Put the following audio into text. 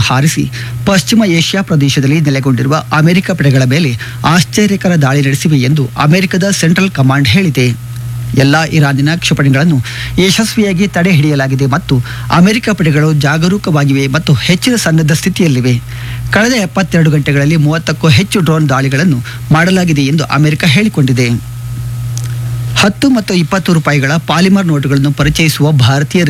ಹಾರಿಸಿ ಪಶ್ಚಿಮ ಏಷ್ಯಾ ಪ್ರದೇಶದಲ್ಲಿ ನೆಲೆಗೊಂಡಿರುವ ಅಮೆರಿಕ ಪಡೆಗಳ ಮೇಲೆ ಆಶ್ಚರ್ಯಕರ ದಾಳಿ ನಡೆಸಿವೆ ಎಂದು ಅಮೆರಿಕದ ಸೆಂಟ್ರಲ್ ಕಮಾಂಡ್ ಹೇಳಿದೆ. ಎಲ್ಲ ಇರಾನಿನ ಕ್ಷಿಪಣಿಗಳನ್ನು ಯಶಸ್ವಿಯಾಗಿ ತಡೆ ಹಿಡಿಯಲಾಗಿದೆ ಮತ್ತು ಅಮೆರಿಕ ಪಡೆಗಳು ಜಾಗರೂಕವಾಗಿವೆ ಮತ್ತು ಹೆಚ್ಚಿನ ಸನ್ನದ್ಧ ಸ್ಥಿತಿಯಲ್ಲಿವೆ. ಕಳೆದ 72 ಗಂಟೆಗಳಲ್ಲಿ 30ಕ್ಕೂ ಹೆಚ್ಚು ಡ್ರೋನ್ ದಾಳಿಗಳನ್ನು ಮಾಡಲಾಗಿದೆ ಎಂದು ಅಮೆರಿಕ ಹೇಳಿಕೊಂಡಿದೆ. 10 ಮತ್ತು 20 ರೂಪಾಯಿಗಳ ಪಾಲಿಮರ್ ನೋಟುಗಳನ್ನು ಪರಿಚಯಿಸುವ ಭಾರತೀಯ